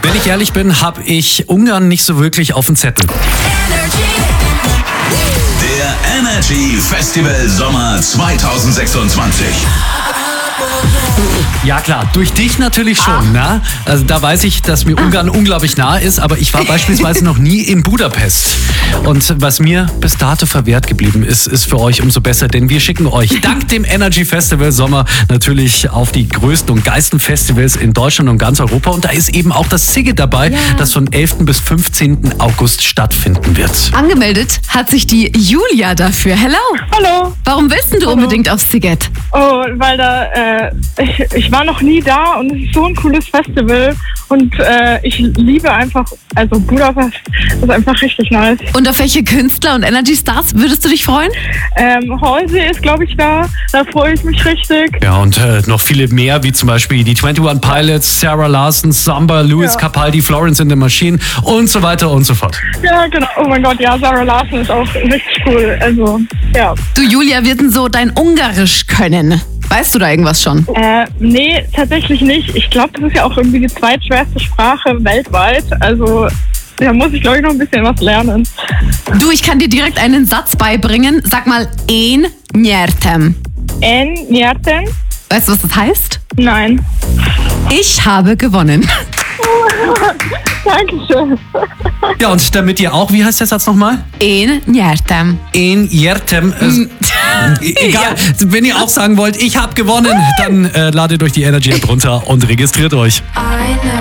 Wenn ich ehrlich bin, habe ich Ungarn nicht so wirklich auf dem Zettel. Der Energy Festival Sommer 2026. Ja klar, durch dich natürlich schon, ne? Also da weiß ich, dass mir Ungarn unglaublich nah ist, aber ich war beispielsweise noch nie in Budapest. Und was mir bis dato verwehrt geblieben ist, ist für euch umso besser, denn wir schicken euch dank dem Energy Festival Sommer natürlich auf die größten und geilsten Festivals in Deutschland und ganz Europa. Und da ist eben auch das Sziget dabei, das von 11. bis 15. August stattfinden wird. Angemeldet hat sich die Julia dafür. Hello. Hallo. Warum willst denn du unbedingt aufs Sziget? Oh, weil da, ich war noch nie da und es ist so ein cooles Festival und ich liebe einfach, also Budapest ist einfach richtig nice. Und auf welche Künstler und Energy Stars würdest du dich freuen? Halsey ist, glaube ich, da freue ich mich richtig. Ja, und noch viele mehr, wie zum Beispiel die 21 Pilots, Sarah Larson, Samba, Louis Capaldi, Florence and the Machine und so weiter und so fort. Ja, genau. Oh mein Gott, ja, Sarah Larson ist auch richtig cool. Also, ja. Du, Julia, wird denn so dein Ungarisch können? Weißt du da irgendwas schon? Nee, tatsächlich nicht. Ich glaube, das ist ja auch irgendwie die zweitschwerste Sprache weltweit. Also, da muss ich, glaube ich, noch ein bisschen was lernen. Du, ich kann dir direkt einen Satz beibringen. Sag mal, én nyertem. Nyerten? Weißt du, was das heißt? Nein. Ich habe gewonnen. Dankeschön. Ja, und damit ihr auch, wie heißt der Satz nochmal? Én nyertem. In Jertem. Egal, wenn ihr auch sagen wollt, ich habe gewonnen, dann ladet euch die Energy App runter und registriert euch.